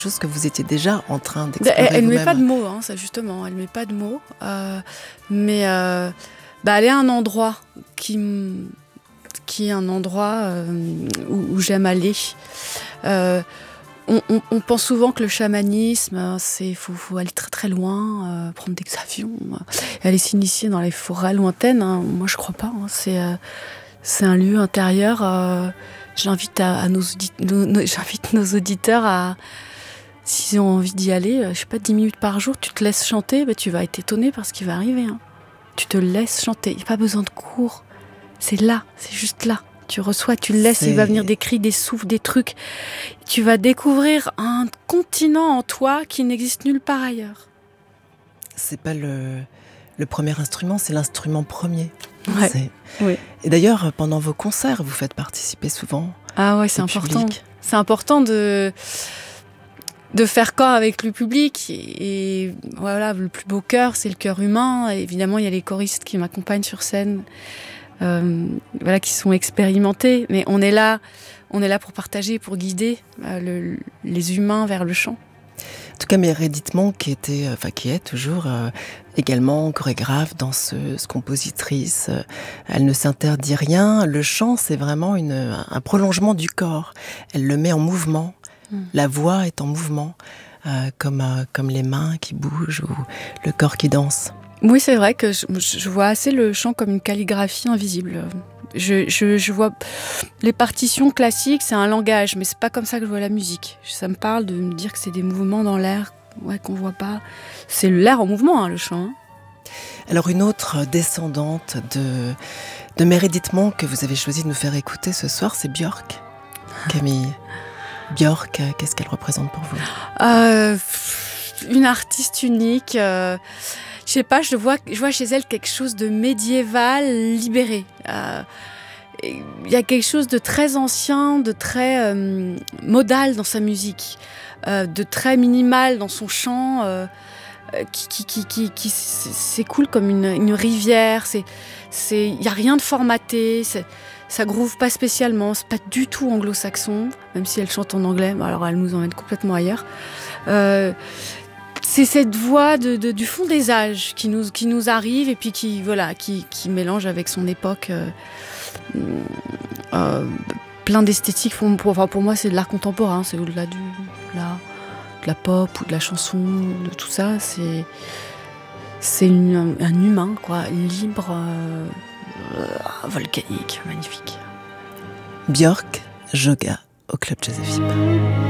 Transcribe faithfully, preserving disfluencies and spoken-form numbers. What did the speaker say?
chose que vous étiez déjà en train d'explorer Elle, elle ne vous-même. met pas de mots, hein, ça justement, elle ne met pas de mots. Euh, mais euh, bah, elle est un endroit qui, qui est un endroit euh, où, où j'aime aller. Euh, on, on, on pense souvent que le chamanisme, c'est faut, faut aller très très loin, euh, prendre des avions, euh, aller s'initier dans les forêts lointaines. Hein. Moi, je crois pas. Hein. C'est, euh, c'est un lieu intérieur. Euh, j'invite à, à nos, audit- nos, nos, j'invite nos auditeurs à s'ils ont envie d'y aller, je sais pas, dix minutes par jour, tu te laisses chanter, bah, tu vas être étonné par ce qui va arriver. Hein. Tu te laisses chanter, il n'y a pas besoin de cours. C'est là, c'est juste là. Tu reçois, tu le laisses, c'est... il va venir des cris, des souffles, des trucs. Tu vas découvrir un continent en toi qui n'existe nulle part ailleurs. C'est pas le, le premier instrument, c'est l'instrument premier. Ouais. C'est... Oui. Et d'ailleurs, pendant vos concerts, vous faites participer souvent. Ah ouais, c'est important. Public. C'est important de... de faire corps avec le public et, et voilà, le plus beau chœur, c'est le chœur humain. Et évidemment, il y a les choristes qui m'accompagnent sur scène, euh, voilà, qui sont expérimentés. Mais on est là, on est là pour partager, pour guider euh, le, les humains vers le chant. En tout cas, Meredith Monk, qui était, enfin qui est toujours euh, également chorégraphe, danseuse, compositrice, euh, elle ne s'interdit rien. Le chant, c'est vraiment une, un prolongement du corps. Elle le met en mouvement. La voix est en mouvement, euh, comme, euh, comme les mains qui bougent ou le corps qui danse. Oui, c'est vrai que je, je vois assez le chant comme une calligraphie invisible. Je, je, je vois les partitions classiques, c'est un langage, mais c'est pas comme ça que je vois la musique. Ça me parle de me dire que c'est des mouvements dans l'air, ouais, qu'on voit pas. C'est l'air en mouvement, hein, le chant. Hein. Alors une autre descendante de, de Meredith Monk que vous avez choisi de nous faire écouter ce soir, c'est Björk, Camille. Björk, qu'est-ce qu'elle représente pour vous ? euh, Une artiste unique. Euh, je sais pas, je vois, je vois chez elle quelque chose de médiéval, libéré. Euh, il y a quelque chose de très ancien, de très euh, modal dans sa musique, euh, de très minimal dans son chant, euh, qui, qui, qui, qui, qui s'écoule comme une, une rivière. C'est, c'est, il y a rien de formaté. C'est, Ça groove pas spécialement, c'est pas du tout anglo-saxon, même si elle chante en anglais, alors elle nous emmène complètement ailleurs. Euh, c'est cette voix de, de, du fond des âges qui nous, qui nous arrive et puis qui, voilà, qui, qui mélange avec son époque. Euh, euh, plein d'esthétiques. Pour, pour, enfin, pour moi, c'est de l'art contemporain, c'est au-delà du, de, la, de la pop ou de la chanson, de tout ça. C'est, c'est une, un humain, quoi, libre. Euh, Euh, volcanique, magnifique. Björk, Joga au Club Joséphine.